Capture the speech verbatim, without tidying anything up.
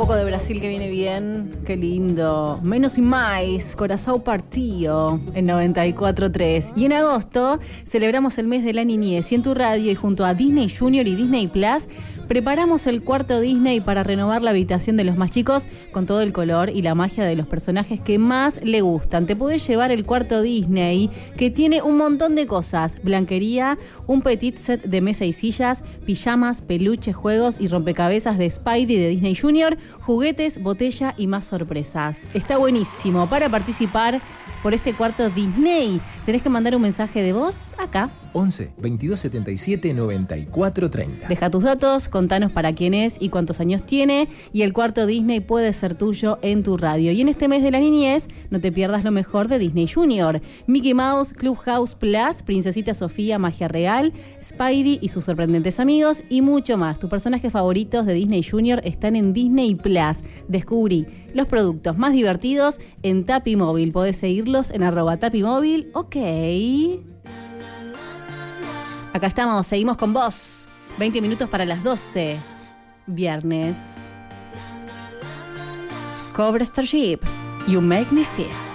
poco de Brasil que viene bien. Qué lindo. Menos y más, Corazón Partido en noventa y cuatro punto tres. Y en agosto celebramos el mes de la niñez y en tu radio y junto a Disney Junior y Disney Plus preparamos el cuarto Disney para renovar la habitación de los más chicos con todo el color y la magia de los personajes que más le gustan. Te podés llevar el cuarto Disney, que tiene un montón de cosas: blanquería, un petit set de mesa y sillas, pijamas, peluches, juegos y rompecabezas de Spidey de Disney Junior, juguetes, botella y más sorpresas. Está buenísimo. Para participar por este cuarto Disney tenés que mandar un mensaje de voz acá. once, veintidós setenta y siete, noventa y cuatro treinta. Deja tus datos, contanos para quién es y cuántos años tiene, y el cuarto Disney puede ser tuyo en tu radio. Y en este mes de la niñez, no te pierdas lo mejor de Disney Junior. Mickey Mouse, Clubhouse Plus, Princesita Sofía, Magia Real, Spidey y sus sorprendentes amigos y mucho más. Tus personajes favoritos de Disney Junior están en Disney Plus. Descubrí los productos más divertidos en Tapi Móvil. Podés seguirlos en arroba Tapi Móvil. Ok. Acá estamos, seguimos con vos. veinte minutos para las doce. Viernes. Cobra Starship. You make me feel.